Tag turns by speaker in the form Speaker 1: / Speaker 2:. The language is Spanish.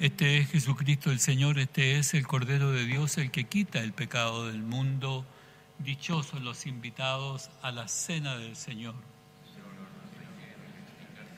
Speaker 1: Este es Jesucristo el Señor, este es el Cordero de Dios, el que quita el pecado del mundo. Dichosos los invitados a la cena del Señor.